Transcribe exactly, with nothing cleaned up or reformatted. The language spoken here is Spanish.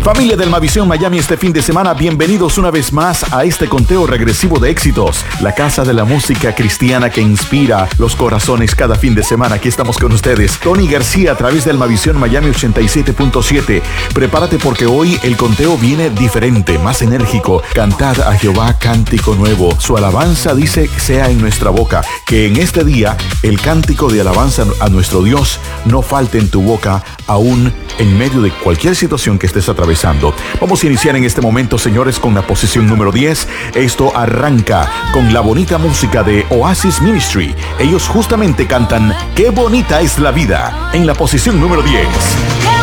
Familia del Mavisión Miami, este fin de semana, bienvenidos una vez más a este conteo regresivo de éxitos. La casa de la música cristiana que inspira los corazones cada fin de semana. Aquí estamos con ustedes. Tony García a través del Mavisión Miami ochenta y siete punto siete. Prepárate porque hoy el conteo viene diferente, más enérgico. Cantad a Jehová cántico nuevo. Su alabanza dice sea en nuestra boca. Que en este día el cántico de alabanza a nuestro Dios no falte en tu boca, aún en medio de cualquier situación que estés atravesando. Vamos a iniciar en este momento, señores, con la posición número diez. Esto arranca con la bonita música de Oasis Ministry. Ellos justamente cantan Qué bonita es la vida, en la posición número diez.